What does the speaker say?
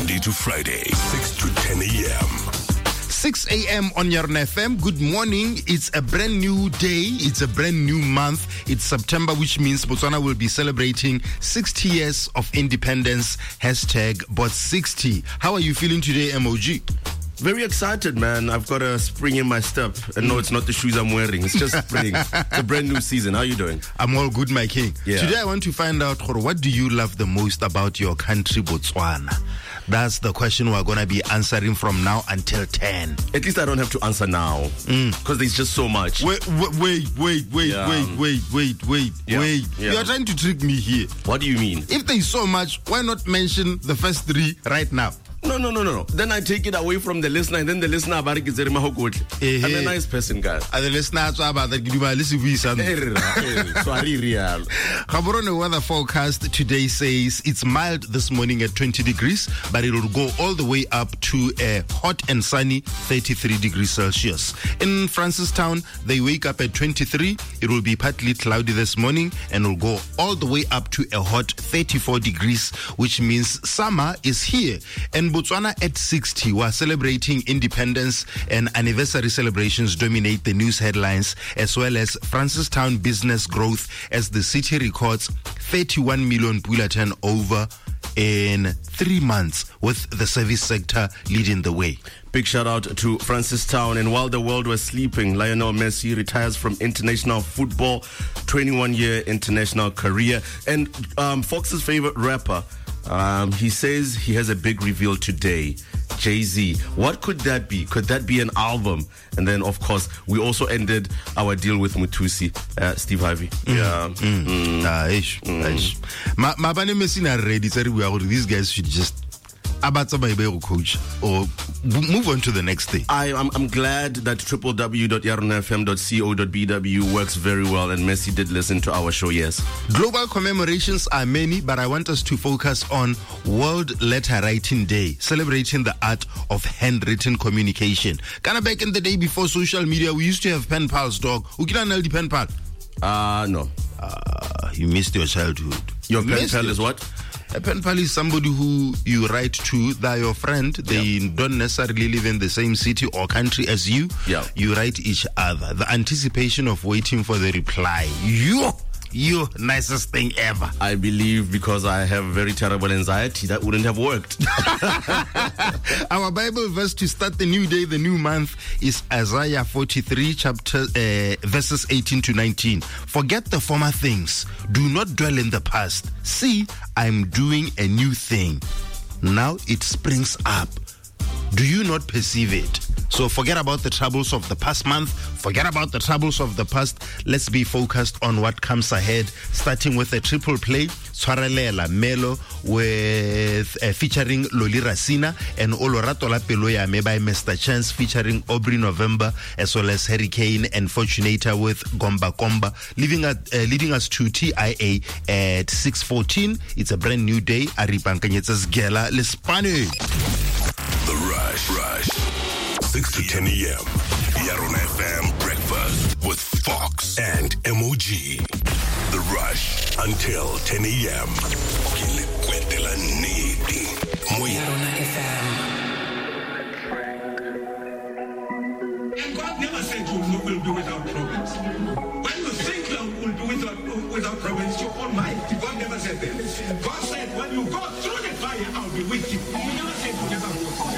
Monday to Friday, 6 to 10 a.m. 6 a.m. on Yarn FM. Good morning. It's a brand new day. It's a brand new month. It's September, which means Botswana will be celebrating 60 years of independence. Hashtag Bot60. How are you feeling today, MOG? Very excited, man. I've got a spring in my step. And no, it's not the shoes I'm wearing. It's just spring. It's a brand new season. How are you doing? I'm all good, my king. Yeah. Today I want to find out, what do you love the most about your country, Botswana? That's the question we're going to be answering from now until 10. At least I don't have to answer now. Because there's just so much. Wait. Yeah. You are trying to trick me here. What do you mean? If there's so much, why not mention the first three right now? No. Then I take it away from the listener, and then the listener I'm a nice person, guys. The listener Gaborone weather forecast today says it's mild this morning at 20 degrees, but it will go all the way up to a hot and sunny 33 degrees Celsius. In Francistown, they wake up at 23. It will be partly cloudy this morning and will go all the way up to a hot 34 degrees, which means summer is here. And Botswana at 60, we're celebrating independence, and anniversary celebrations dominate the news headlines, as well as Francistown business growth as the city records 31 million pula turnover in 3 months, with the service sector leading the way. Big shout out to Francistown. And while the world was sleeping, Lionel Messi retires from international football, 21-year international career. And Fox's favorite rapper, he says he has a big reveal today. Jay-Z. What could that be? Could that be an album? And then, of course, we also ended our deal with Mutusi, Steve Harvey. Mabane Messi na ready. These guys should just coach or move on to the next thing. I'm glad that www.yarnfm.co.bw works very well, and Messi did listen to our show, yes. Global commemorations are many, but I want us to focus on World Letter Writing Day, celebrating the art of handwritten communication. Kind of back in the day before social media, we used to have pen pals, dog. Ukina pen pal? No. You missed your childhood. Your pen pal is what? A pen pal is somebody who you write to. They're your friend. They don't necessarily live in the same city or country as you. Yeah. You write each other. The anticipation of waiting for the reply. You nicest thing ever. I believe because I have very terrible anxiety, that wouldn't have worked. Our Bible verse to start the new day, the new month, is Isaiah 43, verses 18 to 19. Forget the former things. Do not dwell in the past. See, I'm doing a new thing. Now it springs up. Do you not perceive it? So forget about the troubles of the past month. Forget about the troubles of the past. Let's be focused on what comes ahead, starting with a triple play. Tshwarelela Melo with featuring Loli Rasina, and Olorato La Peloyame by Mr. Chance featuring Aubrey November, as well as Hurricane and Fortunator with Gomba Komba, leading us to TIA at 6:14. It's a brand new day. Aripankanyetsa's Gela Lespane. The Rush. 6 to 10 a.m. Yarn FM breakfast with Fox and MOG. The Rush until 10 a.m. Yarn FM. And God never said you will do without problems. When you think you will do without problems, you're almighty. God never said that. God said, when you go through the fire, I'll be with you. He never said you never go through.